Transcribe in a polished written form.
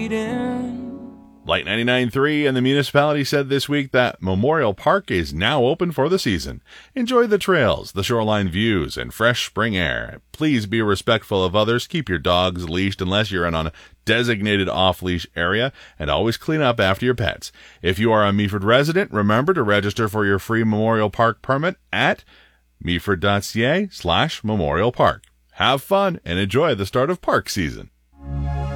Light 99.3 and the municipality said this week that Memorial Park is now open for the season. Enjoy the trails, the shoreline views, and fresh spring air. Please be respectful of others. Keep your dogs leashed unless you're in a designated off-leash area, and always clean up after your pets. If you are a Meaford resident, remember to register for your free Memorial Park permit at meaford.ca/Memorial Park. Have fun and enjoy the start of park season.